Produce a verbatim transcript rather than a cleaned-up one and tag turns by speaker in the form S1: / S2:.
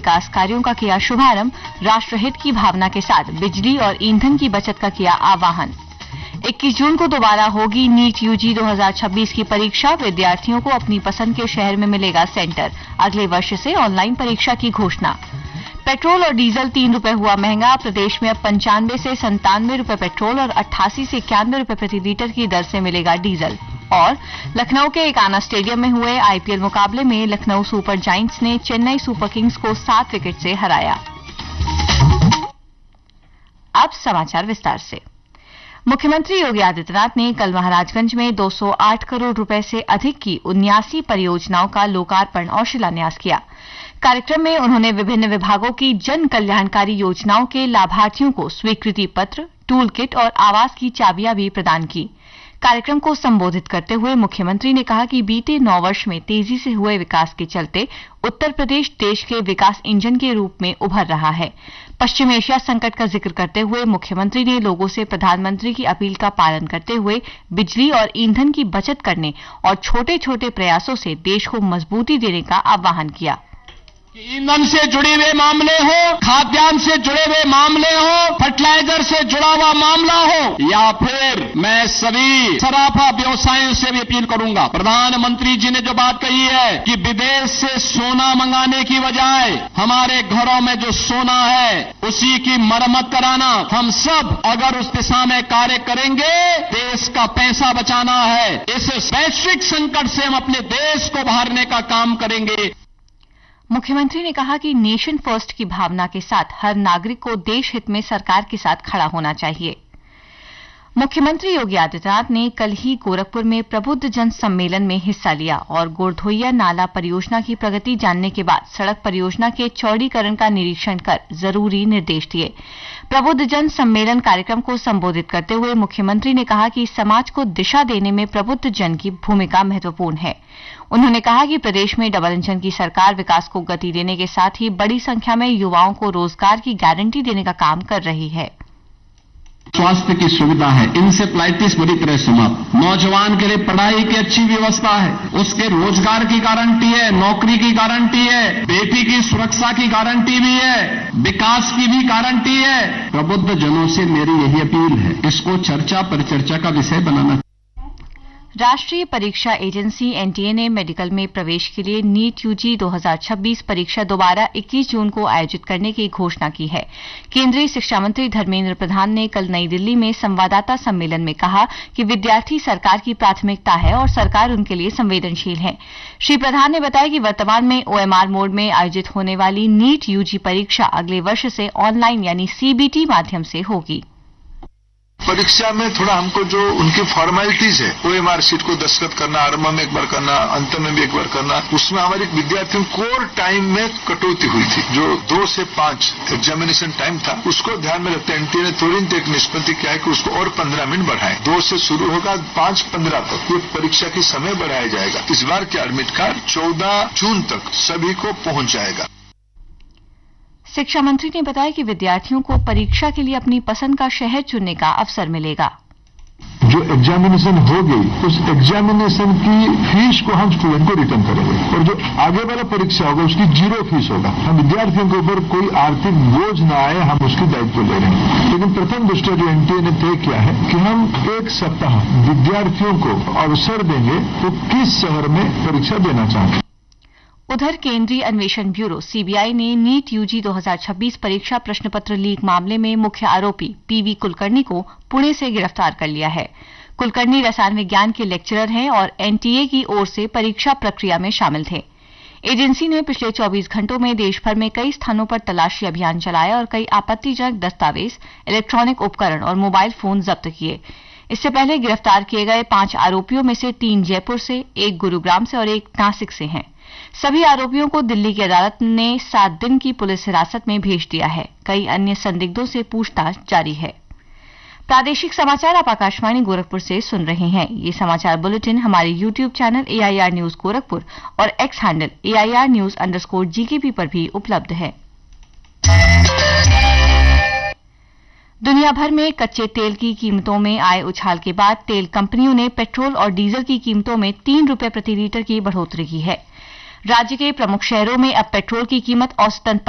S1: विकास कार्यों का किया शुभारंभ, राष्ट्रहित की भावना के साथ बिजली और ईंधन की बचत का किया आह्वान। इक्कीस जून को दोबारा होगी नीट यूजी दो हज़ार छब्बीस की परीक्षा, विद्यार्थियों को अपनी पसंद के शहर में मिलेगा सेंटर, अगले वर्ष से ऑनलाइन परीक्षा की घोषणा। पेट्रोल और डीजल तीन रुपए हुआ महंगा, प्रदेश में अब पंचानवे से संतानवे रुपए पेट्रोल और अट्ठासी से इक्यानवे रुपए प्रति लीटर की दर से मिलेगा डीजल। और लखनऊ के एकाना स्टेडियम में हुए आईपीएल मुकाबले में लखनऊ सुपर जायंट्स ने चेन्नई सुपर किंग्स को सात विकेट से हराया। अब समाचार विस्तार से। मुख्यमंत्री योगी आदित्यनाथ ने कल महाराजगंज में दो सौ आठ करोड़ रुपए से अधिक की उन्यासी परियोजनाओं का लोकार्पण और शिलान्यास किया। कार्यक्रम में उन्होंने विभिन्न विभागों की जन कल्याणकारी योजनाओं के लाभार्थियों को स्वीकृति पत्र, टूल किट और आवास की चाबियां भी प्रदान की। कार्यक्रम को संबोधित करते हुए मुख्यमंत्री ने कहा कि बीते नौ वर्ष में तेजी से हुए विकास के चलते उत्तर प्रदेश देश के विकास इंजन के रूप में उभर रहा है। पश्चिम एशिया संकट का जिक्र करते हुए मुख्यमंत्री ने लोगों से प्रधानमंत्री की अपील का पालन करते हुए बिजली और ईंधन की बचत करने और छोटे छोटे प्रयासों से देश को मजबूती देने का आह्वान किया।
S2: ईंधन से जुड़े हुए मामले हो, खाद्यान्न से जुड़े हुए मामले हो, फर्टिलाइजर से जुड़ा हुआ मामला हो, या फिर मैं सभी सराफा व्यवसायों से भी अपील करूंगा। प्रधानमंत्री जी ने जो बात कही है कि विदेश से सोना मंगाने की बजाय हमारे घरों में जो सोना है उसी की मरम्मत कराना, हम सब अगर उस दिशा में कार्य करेंगे, देश का पैसा बचाना है। इस वैश्विक संकट से हम अपने देश को बाहरने का काम करेंगे।
S1: मुख्यमंत्री ने कहा कि नेशन फर्स्ट की भावना के साथ हर नागरिक को देश हित में सरकार के साथ खड़ा होना चाहिए। मुख्यमंत्री योगी आदित्यनाथ ने कल ही गोरखपुर में प्रबुद्ध जन सम्मेलन में हिस्सा लिया और गोरधोइया नाला परियोजना की प्रगति जानने के बाद सड़क परियोजना के चौड़ीकरण का निरीक्षण कर जरूरी निर्देश दिए। प्रबुद्ध जन सम्मेलन कार्यक्रम को संबोधित करते हुए मुख्यमंत्री ने कहा कि समाज को दिशा देने में प्रबुद्ध जन की भूमिका महत्वपूर्ण है। उन्होंने कहा कि प्रदेश में डबल इंजन की सरकार विकास को गति देने के साथ ही बड़ी संख्या में युवाओं को रोजगार की गारंटी देने का काम कर रही है।
S2: स्वास्थ्य की सुविधा है, इंसेफ्लाइटिस बुरी तरह समाप्त, नौजवान के लिए पढ़ाई की अच्छी व्यवस्था है, उसके रोजगार की गारंटी है, नौकरी की गारंटी है, बेटी की सुरक्षा की गारंटी भी है, विकास की भी गारंटी है। प्रबुद्ध जनों से मेरी यही अपील है, इसको चर्चा परिचर्चा का विषय बनाना।
S1: राष्ट्रीय परीक्षा एजेंसी एनटीए ने मेडिकल में प्रवेश के लिए नीट यूजी दो हज़ार छब्बीस परीक्षा दोबारा इक्कीस जून को आयोजित करने की घोषणा की है। केंद्रीय शिक्षा मंत्री धर्मेंद्र प्रधान ने कल नई दिल्ली में संवाददाता सम्मेलन में कहा कि विद्यार्थी सरकार की प्राथमिकता है और सरकार उनके लिए संवेदनशील है। श्री प्रधान ने बताया कि वर्तमान में ओएमआर मोड में आयोजित होने वाली नीट यूजी परीक्षा अगले वर्ष से ऑनलाइन यानी सीबीटी माध्यम से होगी।
S3: परीक्षा में थोड़ा हमको जो उनकी फॉर्मेलिटीज है, ओएमआर शीट को दस्तखत करना, आरंभ में एक बार करना, अंत में भी एक बार करना, उसमें हमारे विद्यार्थियों कोर टाइम में कटौती हुई थी। जो दो से पांच एग्जामिनेशन टाइम था, उसको ध्यान में रखते एनटीए ने तुरंत एक निष्पत्ति किया है कि उसको और पंद्रह मिनट बढ़ाएं। दो से शुरू होगा, पांच पंद्रह तक ये परीक्षा की समय बढ़ाया जाएगा। इस बार के एडमिट कार्ड चौदह जून तक सभी को पहुंच जाएगा।
S1: शिक्षा मंत्री ने बताया कि विद्यार्थियों को परीक्षा के लिए अपनी पसंद का शहर चुनने का अवसर मिलेगा।
S4: जो एग्जामिनेशन हो गई, उस एग्जामिनेशन की फीस को हम स्टूडेंट को रिटर्न करेंगे और जो आगे वाला परीक्षा होगा उसकी जीरो फीस होगा। हम विद्यार्थियों के ऊपर कोई आर्थिक बोझ न आए, हम उसकी दायित्व ले रहे हैं। लेकिन प्रथम दृष्टया जो एनटीए ने तय किया है कि हम एक सप्ताह विद्यार्थियों को अवसर देंगे वो किस शहर में परीक्षा देना चाहते हैं।
S1: उधर केंद्रीय अन्वेषण ब्यूरो सीबीआई ने नीट यूजी दो हज़ार छब्बीस परीक्षा प्रश्न पत्र लीक मामले में मुख्य आरोपी पीवी कुलकर्णी को पुणे से गिरफ्तार कर लिया है। कुलकर्णी रसायन विज्ञान के लेक्चरर हैं और एनटीए की ओर से परीक्षा प्रक्रिया में शामिल थे। एजेंसी ने पिछले चौबीस घंटों में देश भर में कई स्थानों पर तलाशी अभियान चलाया और कई आपत्तिजनक दस्तावेज, इलेक्ट्रॉनिक उपकरण और मोबाइल फोन जब्त किए। इससे पहले गिरफ्तार किए गए पांच आरोपियों में से तीन जयपुर से, एक गुरुग्राम से और एक नासिक से हैं। सभी आरोपियों को दिल्ली की अदालत ने सात दिन की पुलिस हिरासत में भेज दिया है। कई अन्य संदिग्धों से पूछताछ जारी है। प्रादेशिक समाचार आप आकाशवाणी गोरखपुर से सुन रहे हैं। ये समाचार बुलेटिन हमारे YouTube channel AIR news Gorakhpur और x handle AIR news underscore GKP पर भी उपलब्ध है। दुनिया भर में कच्चे तेल की कीमतों में आए उछाल के बाद तेल कंपनियों ने पेट्रोल और डीजल की कीमतों में तीन रुपए प्रति लीटर की बढ़ोतरी की है। राज्य के प्रमुख शहरों में अब पेट्रोल की कीमत औसतन